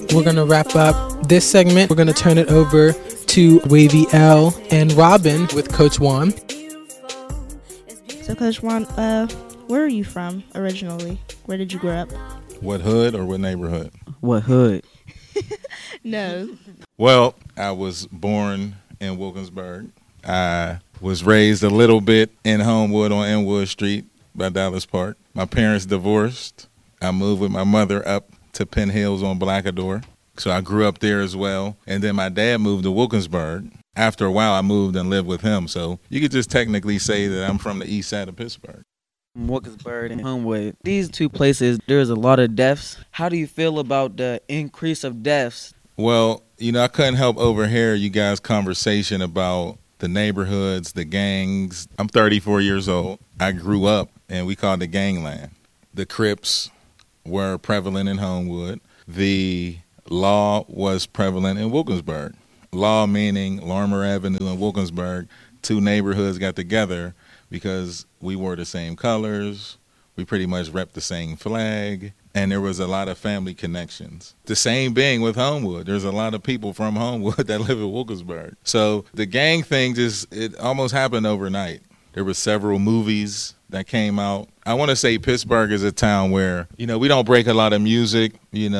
we're going to wrap up this segment. We're going to turn it over to Wavy L and Robin with Coach Juan. So, Coach Juan, where are you from originally? Where did you grow up? What hood or what neighborhood? What hood? No. Well, I was born in Wilkinsburg. I was raised a little bit in Homewood on Inwood Street by Dallas Park. My parents divorced. I moved with my mother up to Penn Hills on Blackador. So I grew up there as well. And then my dad moved to Wilkinsburg. After a while, I moved and lived with him. So you could just technically say that I'm from the east side of Pittsburgh. Wilkinsburg and Homewood. These two places, there's a lot of deaths. How do you feel about the increase of deaths? Well, I couldn't help overhear you guys' conversation about the neighborhoods, the gangs. I'm 34 years old. I grew up, and we called it gangland. The Crips were prevalent in Homewood. The law was prevalent in Wilkinsburg. Law meaning Larimer Avenue and Wilkinsburg, two neighborhoods got together because we wore the same colors. We pretty much repped the same flag. And there was a lot of family connections. The same being with Homewood. There's a lot of people from Homewood that live in Wilkinsburg. So the gang thing it almost happened overnight. There were several movies that came out. I want to say Pittsburgh is a town where, we don't break a lot of music,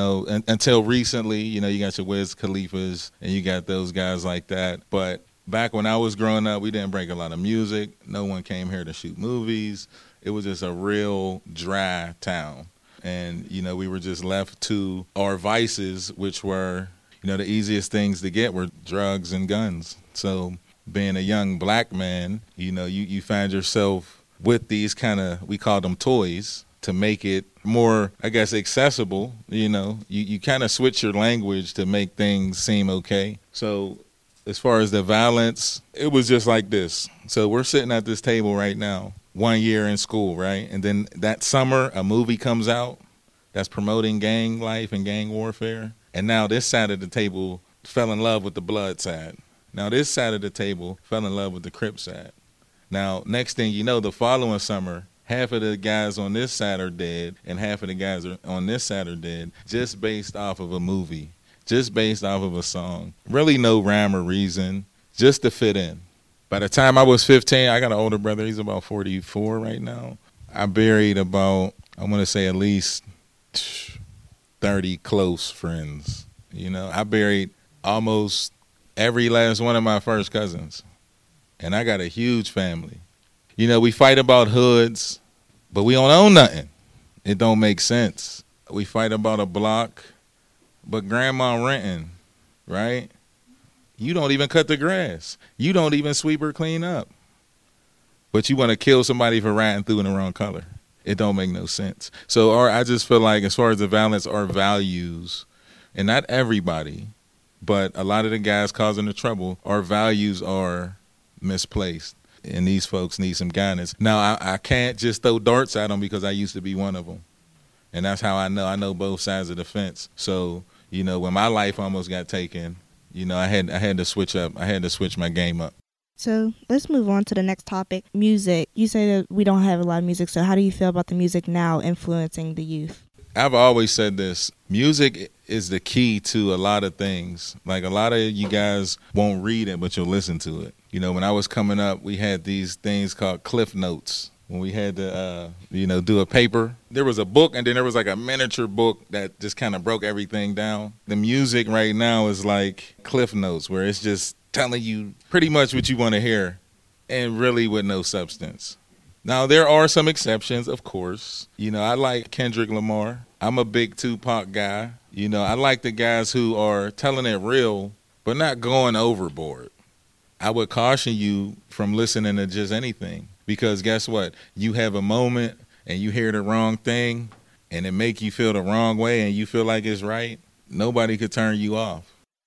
until recently. You got your Wiz Khalifas and you got those guys like that. But back when I was growing up, we didn't break a lot of music. No one came here to shoot movies. It was just a real dry town. And, we were just left to our vices, which were, the easiest things to get were drugs and guns. So being a young black man, you find yourself with these kind of, we call them toys, to make it more, I guess, accessible. You kind of switch your language to make things seem okay. So as far as the violence, it was just like this. So we're sitting at this table right now. 1 year in school, right? And then that summer, a movie comes out that's promoting gang life and gang warfare. And now this side of the table fell in love with the blood side. Now this side of the table fell in love with the Crip side. Now, next thing you know, the following summer, half of the guys on this side are dead and half of the guys on this side are dead just based off of a movie, just based off of a song. Really no rhyme or reason, just to fit in. By the time I was 15, I got an older brother. He's about 44 right now. I buried about, I want to say at least 30 close friends. I buried almost every last one of my first cousins. And I got a huge family. We fight about hoods, but we don't own nothing. It don't make sense. We fight about a block, but grandma renting, right? You don't even cut the grass. You don't even sweep or clean up. But you want to kill somebody for riding through in the wrong color. It don't make no sense. So I just feel like as far as the violence, our values, and not everybody, but a lot of the guys causing the trouble, our values are misplaced. And these folks need some guidance. Now, I can't just throw darts at them because I used to be one of them. And that's how I know both sides of the fence. So, when my life almost got taken, I had to switch up. I had to switch my game up. So let's move on to the next topic, music. You say that we don't have a lot of music, so how do you feel about the music now influencing the youth? I've always said this. Music is the key to a lot of things. Like a lot of you guys won't read it, but you'll listen to it. When I was coming up, we had these things called Cliff Notes. When we had to, do a paper, there was a book and then there was like a miniature book that just kind of broke everything down. The music right now is like Cliff Notes, where it's just telling you pretty much what you want to hear and really with no substance. Now, there are some exceptions, of course. I like Kendrick Lamar. I'm a big Tupac guy. I like the guys who are telling it real, but not going overboard. I would caution you from listening to just anything. Because guess what? You have a moment and you hear the wrong thing and it make you feel the wrong way and you feel like it's right. Nobody could turn you off.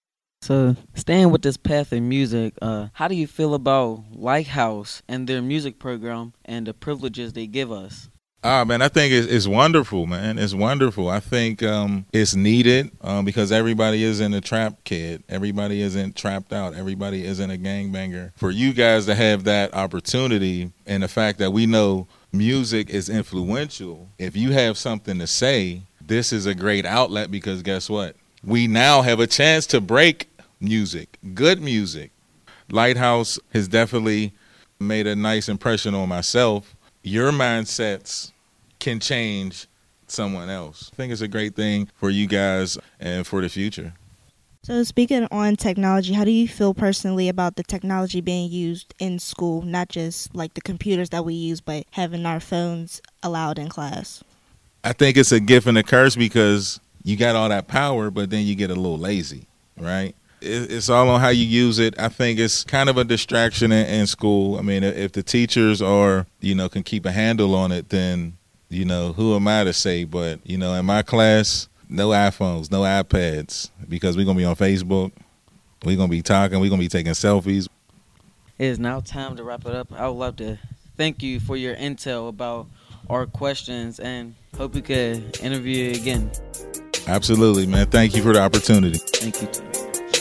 So staying with this path in music, how do you feel about Lighthouse and their music program and the privileges they give us? Man, I think it's wonderful, man. It's wonderful. I think it's needed because everybody isn't a trap kid. Everybody isn't trapped out. Everybody isn't a gangbanger. For you guys to have that opportunity and the fact that we know music is influential, if you have something to say, this is a great outlet because guess what? we now have a chance to break music, good music. Lighthouse has definitely made a nice impression on myself. Your mindsets can change someone else. I think it's a great thing for you guys and for the future. So speaking on technology, how do you feel personally about the technology being used in school, not just like the computers that we use, but having our phones allowed in class? I think it's a gift and a curse because you got all that power, but then you get a little lazy, right? It's all on how you use it. I think it's kind of a distraction in school. I mean, if the teachers can keep a handle on it, then, who am I to say? But, in my class, no iPhones, no iPads, because we're going to be on Facebook. We're going to be talking. We're going to be taking selfies. It is now time to wrap it up. I would love to thank you for your intel about our questions and hope we could interview you again. Absolutely, man. Thank you for the opportunity. Thank you, too.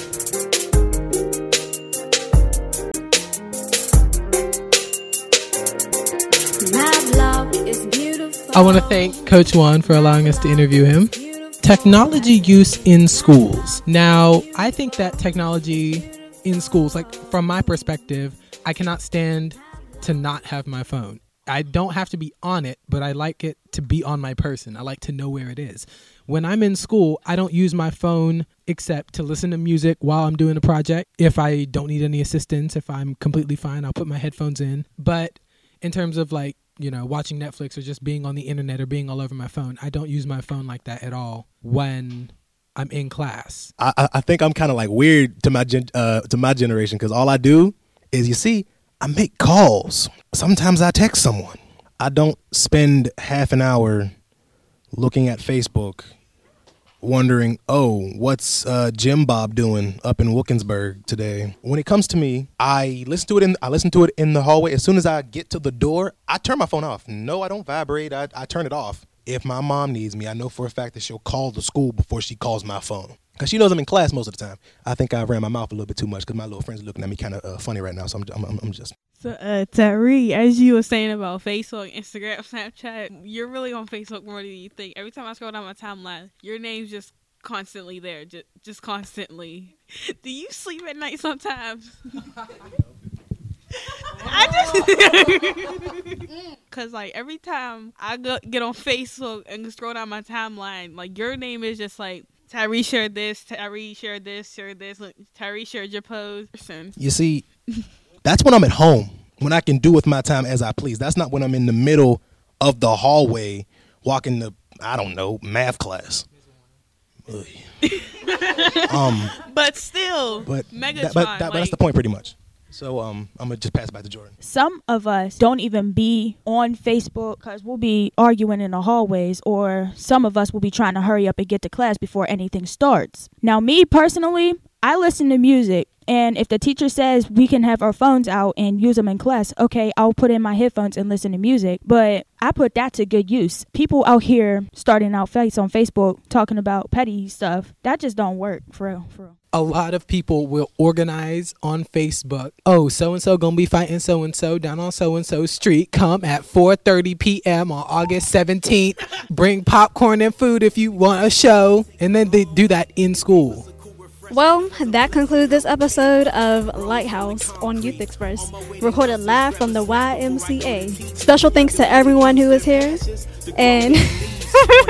I want to thank Coach Juan for allowing us to interview him. Technology use in schools. Now, I think that technology in schools, like from my perspective, I cannot stand to not have my phone. I don't have to be on it, but I like it to be on my person. I like to know where it is. When I'm in school, I don't use my phone except to listen to music while I'm doing a project. If I don't need any assistance, if I'm completely fine, I'll put my headphones in. But in terms of watching Netflix or just being on the internet or being all over my phone, I don't use my phone like that at all when I'm in class. I think I'm kind of like weird to my generation because all I do is, I make calls. Sometimes I text someone. I don't spend half an hour looking at Facebook wondering, what's Jim Bob doing up in Wilkinsburg today? When it comes to me, I listen to it in the hallway. As soon as I get to the door, I turn my phone off. No, I don't vibrate. I turn it off. If my mom needs me, I know for a fact that she'll call the school before she calls my phone. Because she knows I'm in class most of the time. I think I ran my mouth a little bit too much because my little friends are looking at me kind of funny right now. So I'm just... So, Tyree, as you were saying about Facebook, Instagram, Snapchat, you're really on Facebook more than you think. Every time I scroll down my timeline, your name's just constantly there, just constantly. Do you sleep at night sometimes? Cause every time I get on Facebook and scroll down my timeline, your name is just Tyree shared this, Tyree shared this, Tyree shared your post. You see, that's when I'm at home, when I can do with my time as I please. That's not when I'm in the middle of the hallway walking to, math class. But still, Megatron. But that's the point pretty much. So I'm going to just pass it back to Jordan. Some of us don't even be on Facebook because we'll be arguing in the hallways, or some of us will be trying to hurry up and get to class before anything starts. Now, me personally, I listen to music, and if the teacher says we can have our phones out and use them in class, okay, I'll put in my headphones and listen to music, but I put that to good use. People out here starting out fights on Facebook talking about petty stuff, that just don't work, for real. A lot of people will organize on Facebook. Oh, so-and-so gonna be fighting so-and-so down on so-and-so street. Come at 4:30 p.m. on August 17th. Bring popcorn and food if you want a show. And then they do that in school. Well, that concludes this episode of Lighthouse on Youth Express, recorded live from the YMCA. Special thanks to everyone who is here. And